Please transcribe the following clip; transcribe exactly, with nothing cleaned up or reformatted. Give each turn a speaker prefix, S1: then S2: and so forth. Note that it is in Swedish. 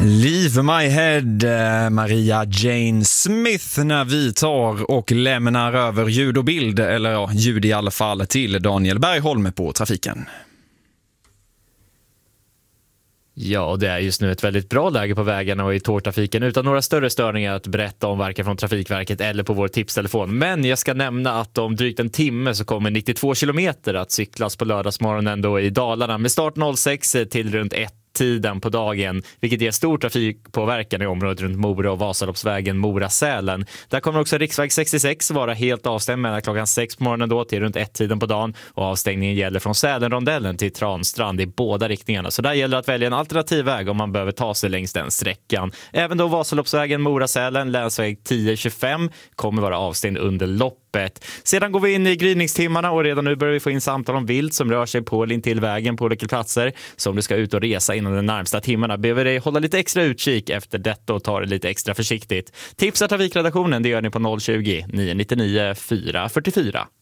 S1: Leave my head, Maria Jane Smith, när vi tar och lämnar över ljud och bild, eller ja, ljud i alla fall, till Daniel Bergholm på trafiken.
S2: Ja, och det är just nu ett väldigt bra läge på vägarna och i tågtrafiken utan några större störningar att berätta om varken från Trafikverket eller på vår tipstelefon. Men jag ska nämna att om drygt en timme så kommer nittiotvå kilometer att cyklas på lördagsmorgonen då i Dalarna med start noll sex till runt ett tiden på dagen, vilket ger stor trafikpåverkan i området runt Mora och Vasaloppsvägen Mora-Sälen. Där kommer också riksväg sextiosex vara helt avstängd mellan klockan sex på morgonen då till runt ett tiden på dagen, och avstängningen gäller från Sälenrondellen till Transtrand i båda riktningarna. Så där gäller att välja en alternativ väg om man behöver ta sig längs den sträckan. Även då Vasaloppsvägen Mora-Sälen, länsväg tio tjugofem, kommer vara avstängd under lopp. Sedan går vi in i gryningstimmarna och redan nu börjar vi få in samtal om vilt som rör sig på eller intill vägen på olika platser. Så om du ska ut och resa inom de närmsta timmarna behöver dig hålla lite extra utkik efter detta och ta det lite extra försiktigt. Tipsa trafikredaktionen, det gör ni på noll tjugo, nio nio nio, fyra fyra fyra.